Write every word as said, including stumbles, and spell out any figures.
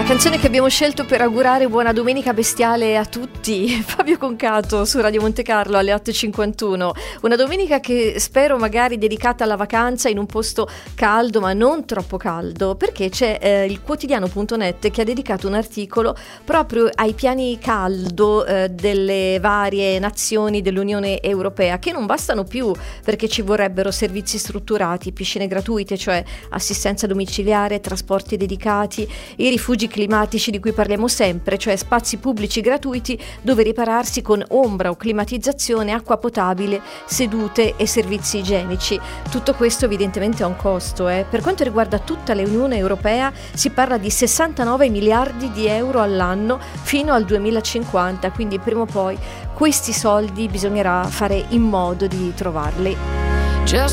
Canzone che abbiamo scelto per augurare buona domenica bestiale a tutti. Fabio Concato su Radio Monte Carlo alle otto e cinquantuno. Una domenica che spero magari dedicata alla vacanza in un posto caldo ma non troppo caldo, perché c'è eh, il quotidiano punto net che ha dedicato un articolo proprio ai piani caldo eh, delle varie nazioni dell'Unione Europea, che non bastano più perché ci vorrebbero servizi strutturati, piscine gratuite, cioè assistenza domiciliare, trasporti dedicati, i rifugi climatici di cui parliamo sempre, cioè spazi pubblici gratuiti dove ripararsi con ombra o climatizzazione, acqua potabile, sedute e servizi igienici. Tutto questo evidentemente ha un costo. Eh. Per quanto riguarda tutta l'Unione Europea si parla di sessantanove miliardi di euro all'anno fino al duemilacinquanta, quindi prima o poi questi soldi bisognerà fare in modo di trovarli.